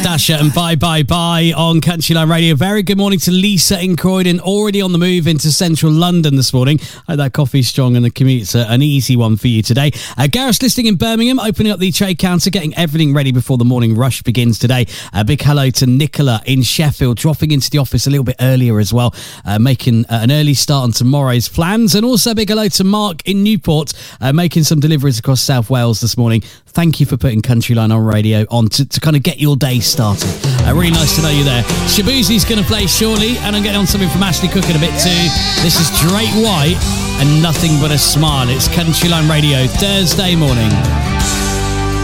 Dasher and Bye Bye Bye on Countryline Radio. Very good morning to Lisa in Croydon, already on the move into central London this morning. Hope that coffee's strong and the commute's an easy one for you today. Gareth's listening in Birmingham, opening up the trade counter, getting everything ready before the morning rush begins today. A big hello to Nicola in Sheffield, dropping into the office a little bit earlier as well, making an early start on tomorrow's plans. And also a big hello to Mark in Newport, making some deliveries across South Wales this morning. Thank you for putting Countryline on radio on to kind of get your day started. Really nice to know you there. Shabuzi's going to play shortly, and I'm getting on something from Ashley Cook in a bit too. This is Drake White and Nothing But a Smile. It's Countryline Radio, Thursday morning.